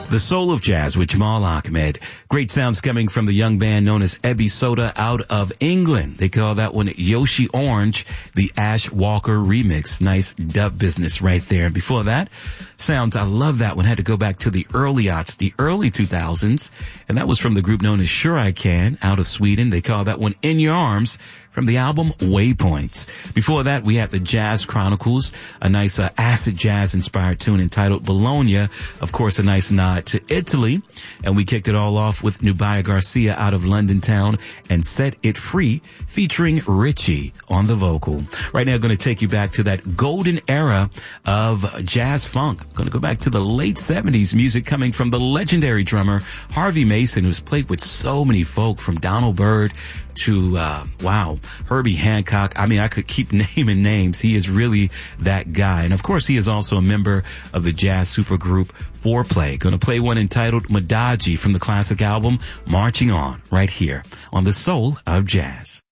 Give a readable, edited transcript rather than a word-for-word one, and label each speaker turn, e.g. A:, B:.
A: The Soul of Jazz with Jamal Ahmed. Great sounds coming from the young band known as Ebby Soda out of England. They call that one Yoshi Orange, the Ash Walker remix. Nice dub business right there. And before that, sounds, I love that one. Had to go back to the early aughts, the early 2000s. And that was from the group known as Sure I Can out of Sweden. They call that one In Your Arms from the album Waypoints. Before that, we had the Jazz Chronicles, a nice acid jazz inspired tune entitled Bologna. Of course, a nice nod to Italy. And we kicked it all off with Nubia Garcia out of London town and Set It Free featuring Richie on the vocal. Right now, I'm going to take you back to that golden era of jazz funk. I'm going to go back to the late 70s music coming from the legendary drummer Harvey Mason, who's played with so many folk from Donald Byrd to, Herbie Hancock. I mean, I could keep naming names. He is really that guy. And of course, he is also a member of the jazz supergroup Foreplay. Going to play one entitled Madaji from the classic album Marching On right here on The Soul of Jazz.